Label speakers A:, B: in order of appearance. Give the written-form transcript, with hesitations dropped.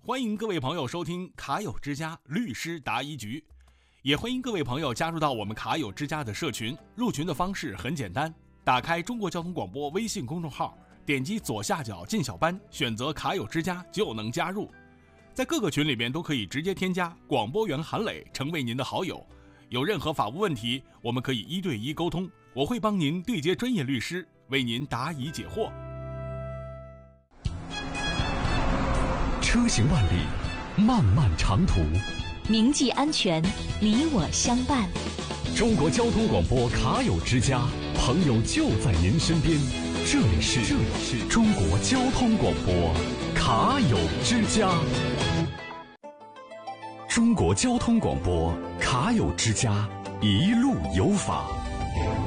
A: 欢迎各位朋友收听卡友之家律师答疑局，也欢迎各位朋友加入到我们卡友之家的社群。入群的方式很简单，打开中国交通广播微信公众号，点击左下角进小班，选择卡友之家就能加入。在各个群里边都可以直接添加广播员韩磊成为您的好友。有任何法务问题，我们可以1对1沟通，我会帮您对接专业律师，为您答疑解惑。
B: 车行万里，漫漫长途，
C: 铭记安全，你我相伴。
B: 中国交通广播卡友之家，朋友就在您身边。这里是中国交通广播卡友之家。中国交通广播卡友之家，一路有法。